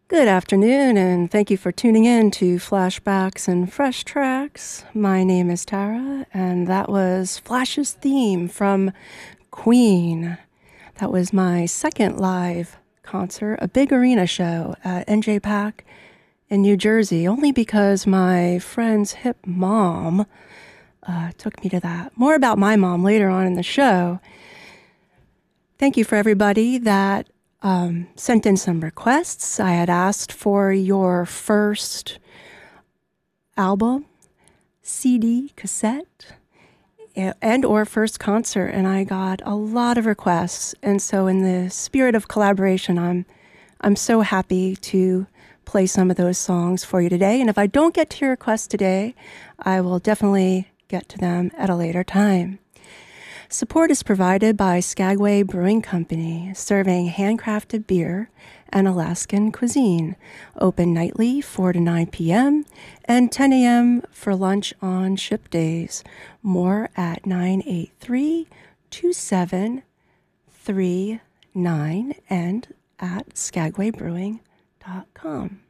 Good afternoon, and thank you for tuning in to Flashbacks and Fresh Tracks. My name is Tara, and that was Flash's theme from Queen. That was my second live concert, a big arena show at NJPAC in New Jersey, only because my friend's hip mom took me to that. More about my mom later on in the show. Thank you for everybody that sent in some requests. I had asked for your first album, CD, cassette, and or first concert, and I got a lot of requests. And so in the spirit of collaboration, I'm so happy to play some of those songs for you today. And if I don't get to your requests today, I will definitely get to them at a later time. Support is provided by Skagway Brewing Company, serving handcrafted beer and Alaskan cuisine. Open nightly, 4 to 9 p.m. and 10 a.m. for lunch on ship days. More at 983-2739 and at skagwaybrewing.com.